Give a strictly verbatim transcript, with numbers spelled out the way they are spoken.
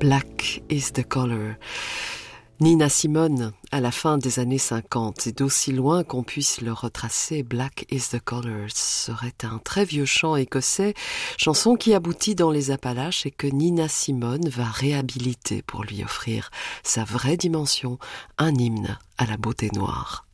Black is the color. Nina Simone, à la fin des années cinquante, et d'aussi loin qu'on puisse le retracer, Black is the color serait un très vieux chant écossais, chanson qui aboutit dans les Appalaches et que Nina Simone va réhabiliter pour lui offrir sa vraie dimension, un hymne à la beauté noire.